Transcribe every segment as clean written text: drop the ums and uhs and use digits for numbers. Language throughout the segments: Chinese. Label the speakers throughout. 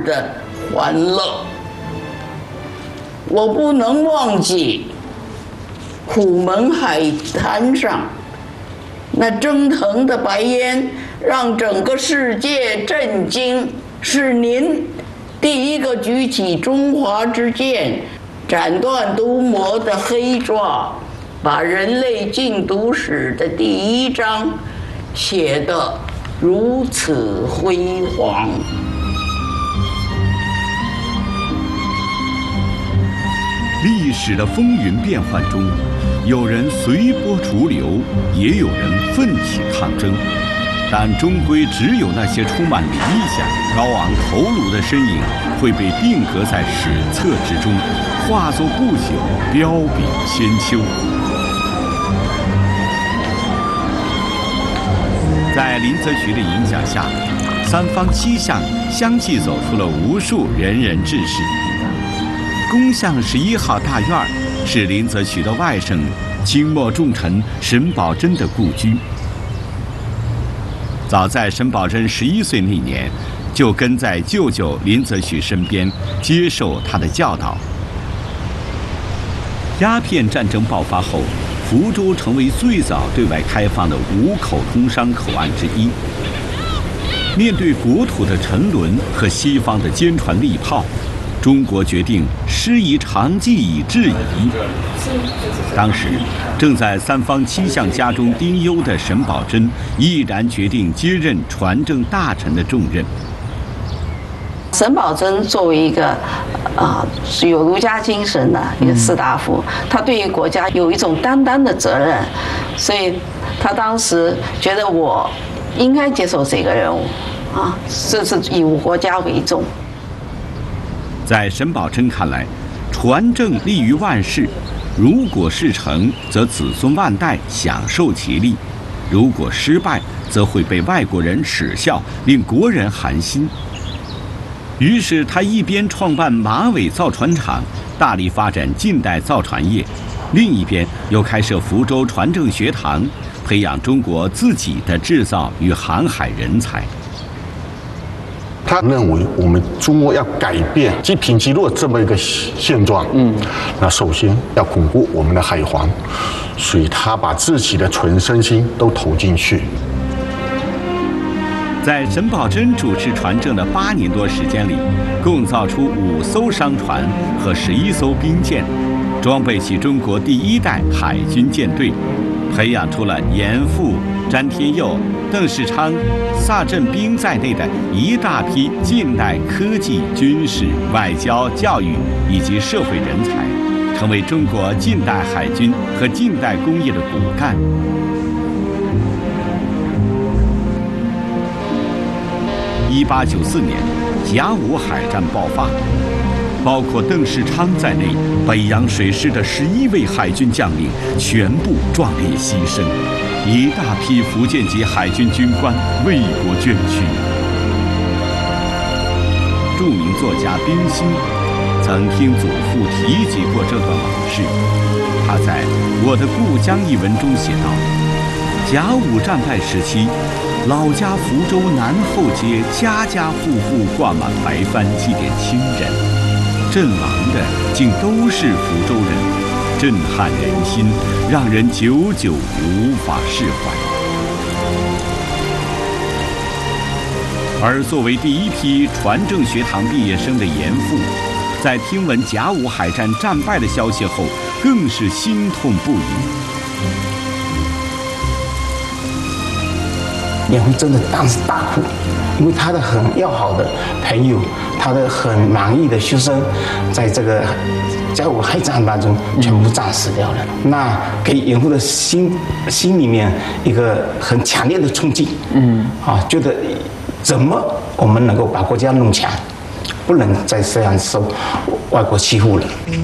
Speaker 1: 的欢乐。我不能忘记虎门海滩上那蒸腾的白烟，让整个世界震惊。是您第一个举起中华之剑，斩断毒魔的黑爪，把人类禁毒史的第一章写得如此辉煌。
Speaker 2: 历史的风云变幻中，有人随波逐流，也有人奋起抗争，但终归只有那些充满理想、高昂头颅的身影会被定格在史册之中，化作不朽彪炳千秋。在林则徐的影响下，三坊七巷相继走出了无数仁人志士。宫巷11号大院是林则徐的外甥清末重臣沈葆桢的故居。早在沈葆桢11岁那年，就跟在舅舅林则徐身边接受他的教导。鸦片战争爆发后，福州成为最早对外开放的5口通商口岸之一。面对国土的沉沦和西方的坚船利炮，中国决定师夷长技以制夷。当时正在三坊七巷家中丁忧的沈葆桢毅然决定接任传政大臣的重任。
Speaker 3: 沈葆桢作为一个是有儒家精神的一个士大夫，他对于国家有一种担当的责任，所以他当时觉得我应该接受这个任务这是以国家为重。
Speaker 2: 在沈葆桢看来，传政利于万世，如果事成，则子孙万代享受其利；如果失败，则会被外国人耻笑，令国人寒心。于是他一边创办马尾造船厂，大力发展近代造船业，另一边又开设福州传政学堂，培养中国自己的制造与航海人才。
Speaker 4: 他认为我们中国要改变积贫积弱这么一个现状，那首先要巩固我们的海防，所以他把自己的全身心都投进去。
Speaker 2: 在沈葆桢主持传政的8年多时间里，共造出5艘商船和11艘兵舰，装备起中国第1代海军舰队，培养出了严复、詹天佑、邓世昌、萨镇兵在内的一大批近代科技、军事、外交、教育以及社会人才，成为中国近代海军和近代工业的骨干。1894年，甲午海战爆发，包括邓世昌在内，北洋水师的11位海军将领全部壮烈牺牲，一大批福建籍海军军官为国捐躯。著名作家冰心曾听祖父提及过这段往事。他在《我的故乡》一文中写道：甲午战败时期，老家福州南后街家家户户挂满白帆祭奠亲人，阵亡的竟都是福州人，震撼人心，让人久久无法释怀。而作为第一批传政学堂毕业生的严复，在听闻甲午海战战败的消息后，更是心痛不已。
Speaker 5: 严复真的当时大哭，因为他的很要好的朋友，他的很满意的学生，在这个甲午海战当中全部战死掉了。那给严复的心里面一个很强烈的冲击，觉得怎么我们能够把国家弄强，不能再这样受外国欺负了。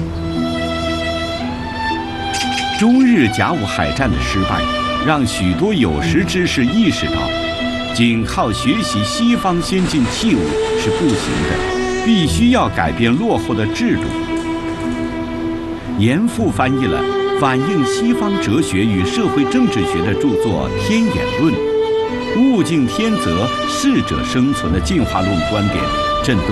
Speaker 2: 中日甲午海战的失败，让许多有识之士意识到，仅靠学习西方先进器物是不行的，必须要改变落后的制度。严复翻译了反映西方哲学与社会政治学的著作《天演论》，物竞天择、适者生存的进化论观点，震动